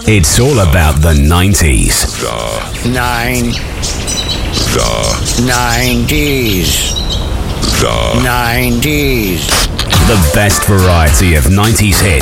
It's all about the 90s. The 90s. The 90s. The best variety of 90s hits.